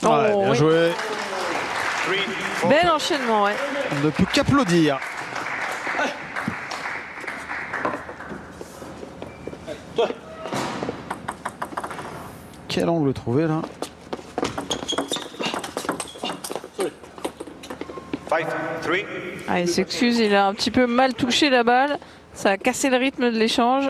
Ouais, bien joué. Bel enchaînement, ouais. On ne peut qu'applaudir. Quel angle trouvé là? 5-3. Ah, il s'excuse, il a un petit peu mal touché la balle. Ça a cassé le rythme de l'échange.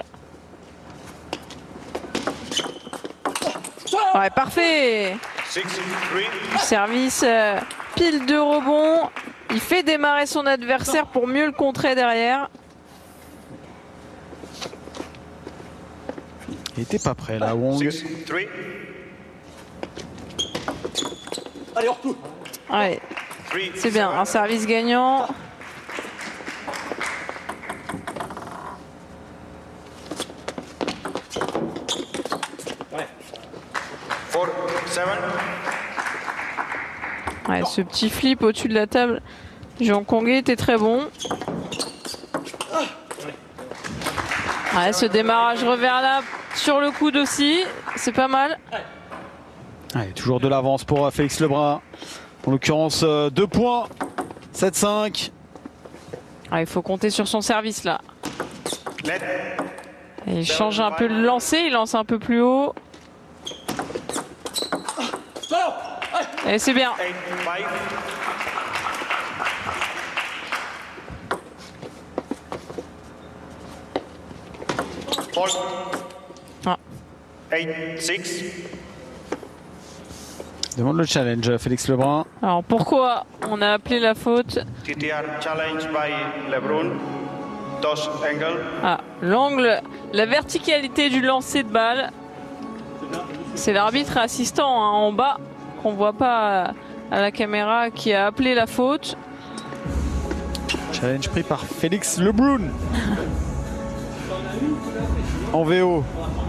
Ouais, parfait. 6-3. Service, pile de rebond. Il fait démarrer son adversaire pour mieux le contrer derrière. Il était pas prêt là, Wong. 6-3. Allez, on retrouve. Ouais, c'est bien, un service gagnant. Ouais. 4-7. Ouais, ce petit flip au-dessus de la table du hongkongais était très bon. Ouais, ce démarrage revers là sur le coude aussi, c'est pas mal. Allez, toujours de l'avance pour Félix Lebrun. En l'occurrence, 2 points. 7-5. Ah, il faut compter sur son service là. Let. Et il change un peu le lancer, il lance un peu plus haut. Et c'est bien. 8-5. Fault. Ah. 8-6. Demande le challenge, Félix Lebrun. Alors pourquoi on a appelé la faute? TTR challenge by LeBron. Toss angle. Ah, l'angle, la verticalité du lancer de balle. C'est l'arbitre assistant hein, en bas, qu'on voit pas à la caméra, qui a appelé la faute. Challenge pris par Félix Lebrun. En VO.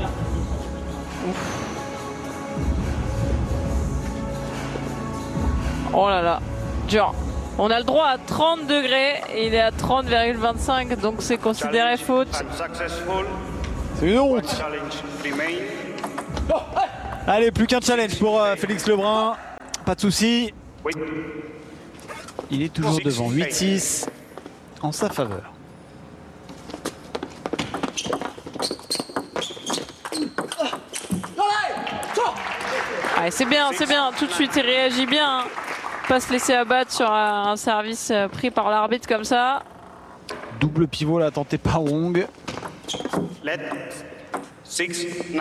Oh là là, dur. On a le droit à 30 degrés et il est à 30,25, donc c'est considéré faute. Unsuccessful. C'est une honte. Challenge remain. Allez, plus qu'un challenge pour Félix Lebrun. Pas de souci. Wait. Il est toujours devant 8-6 en sa faveur. Ah, c'est bien, tout de suite il réagit bien. Hein. Pas se laisser abattre sur un service pris par l'arbitre comme ça. Double pivot là tenté par Wong. Let. 6-9.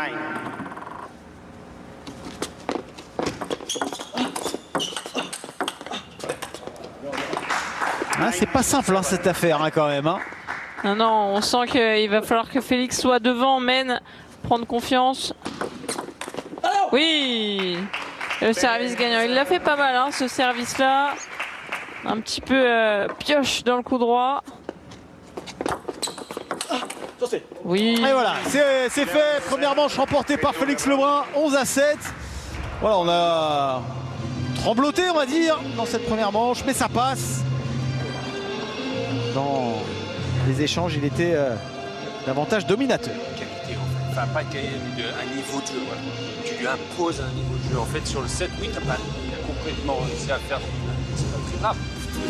Ah, c'est pas simple hein, cette affaire hein, quand même. Hein. Non, non, on sent qu'il va falloir que Félix soit devant, mène, prendre confiance. Oui, le service gagnant. Il l'a fait pas mal, hein, ce service-là. Un petit peu pioche dans le coup droit. Oui. Et voilà, c'est fait. Première manche remportée par Félix Lebrun, 11-7. Voilà, on a trembloté, on va dire, dans cette première manche, mais ça passe. Dans les échanges, il était davantage dominateur. Qualité en fait, enfin pas un niveau de jeu. Voilà. Tu lui imposes un niveau de jeu. En fait, sur le 7, oui, il a complètement réussi à faire. C'est pas très grave.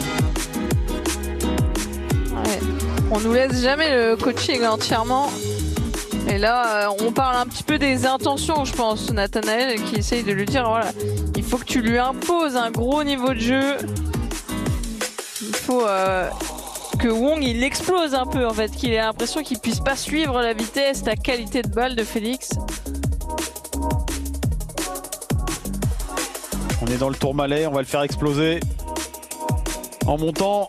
Ouais. On nous laisse jamais le coaching entièrement. Et là, on parle un petit peu des intentions, je pense. Nathanaël qui essaye de lui dire, voilà, il faut que tu lui imposes un gros niveau de jeu. Il faut que Wong il explose un peu en fait, qu'il ait l'impression qu'il puisse pas suivre la vitesse, la qualité de balle de Félix. On est dans le Tourmalet, on va le faire exploser en montant.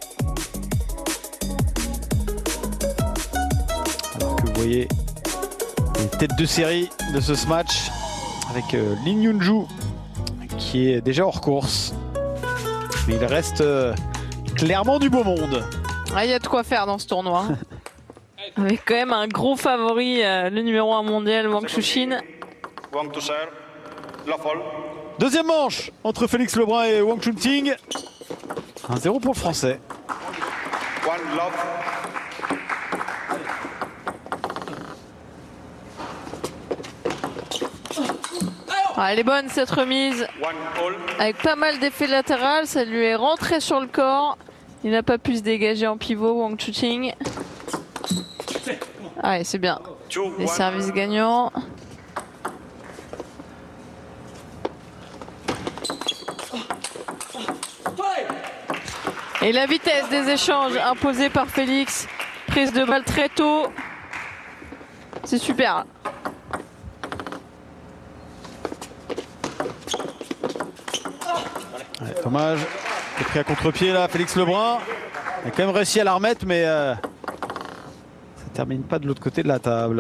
Alors que vous voyez les têtes de série de ce match avec Lin Yunju qui est déjà hors course. Mais il reste clairement du beau monde. Ah, il y a de quoi faire dans ce tournoi. Avec quand même un gros favori, le numéro 1 mondial, Wang Chuqin. Wang to serve. Love all. Deuxième manche entre Félix Lebrun et Wang Chunting. 1-0 pour le français. One love. Ah, elle est bonne cette remise. 1 all. Avec pas mal d'effets latéral, ça lui est rentré sur le corps. Il n'a pas pu se dégager en pivot, Wang Chuqing. Ah, c'est bien. 2 Les 1. services gagnants. Et la vitesse des échanges imposée par Félix. Prise de balle très tôt. C'est super. Ouais, dommage. Il est pris à contre-pied là, Félix Lebrun. Il a quand même réussi à la remettre, mais ça termine pas de l'autre côté de la table.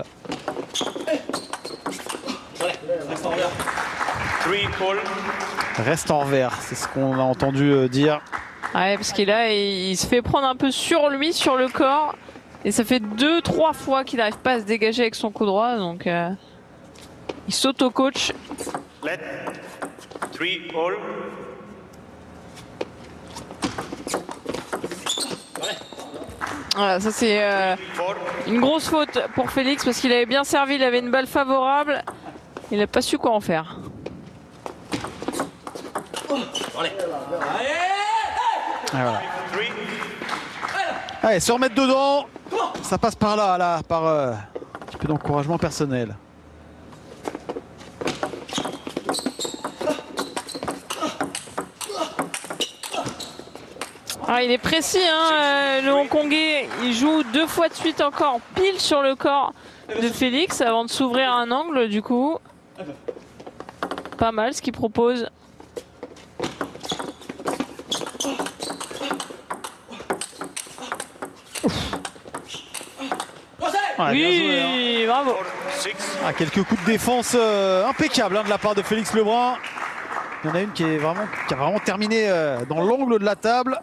3 all. Reste en revers, c'est ce qu'on a entendu dire. Ouais, parce qu'il là, il se fait prendre un peu sur lui, sur le corps. Et ça fait 2-3 fois qu'il n'arrive pas à se dégager avec son coup droit. Donc il s'auto-coach. Let. 3 all. Voilà, ça c'est 4. une grosse faute pour Félix parce qu'il avait bien servi, il avait une balle favorable. Il n'a pas su quoi en faire. Et voilà. 3. Allez, se remettre dedans. Ça passe par là, par un petit peu d'encouragement personnel. Ah, il est précis, hein, le Hongkongais. Il joue 2 fois de suite encore pile sur le corps de Félix avant de s'ouvrir un angle du coup. Pas mal ce qu'il propose. Ouais, bien joué, hein. Oui, bravo. 6. Ah, quelques coups de défense impeccables de la part de Félix Lebrun. Il y en a une qui a vraiment terminé dans l'angle de la table.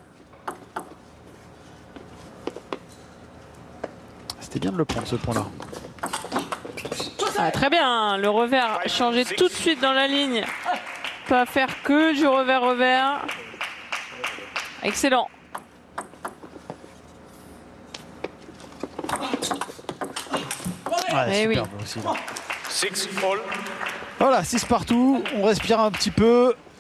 C'était bien de le prendre ce point-là. Ah, très bien, le revers changé tout de suite dans la ligne. Pas faire que du revers-revers. Excellent. Ouais, Eh oui. superbe aussi, là. 6 all. Voilà, 6 partout. On respire un petit peu.